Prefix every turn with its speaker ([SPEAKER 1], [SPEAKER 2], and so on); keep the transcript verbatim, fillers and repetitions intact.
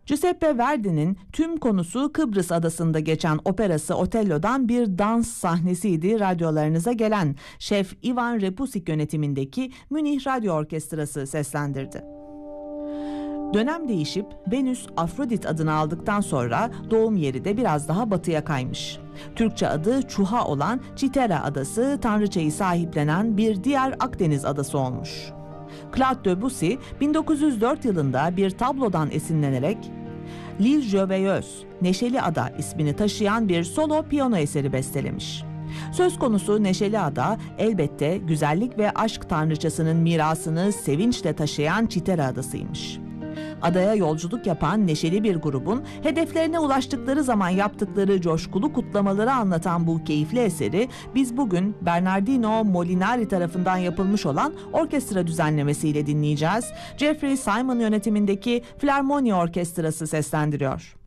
[SPEAKER 1] Giuseppe Verdi'nin tüm konusu Kıbrıs adasında geçen operası Otello'dan bir dans sahnesiydi radyolarınıza gelen. Şef Ivan Repusik yönetimindeki Münih Radyo Orkestrası seslendirdi. Dönem değişip Venüs Afrodit adını aldıktan sonra doğum yeri de biraz daha batıya kaymış. Türkçe adı Çuha olan Citera adası tanrıçayı sahiplenen bir diğer Akdeniz adası olmuş. Claude Debussy bin dokuz yüz dört yılında bir tablodan esinlenerek L'Île Joyeuse, Neşeli Ada ismini taşıyan bir solo piyano eseri bestelemiş. Söz konusu Neşeli Ada elbette güzellik ve aşk tanrıçasının mirasını sevinçle taşıyan Citera adasıymış. Adaya yolculuk yapan neşeli bir grubun hedeflerine ulaştıkları zaman yaptıkları coşkulu kutlamaları anlatan bu keyifli eseri biz bugün Bernardino Molinari tarafından yapılmış olan orkestra düzenlemesiyle dinleyeceğiz. Jeffrey Simon yönetimindeki Filarmoni Orkestrası seslendiriyor.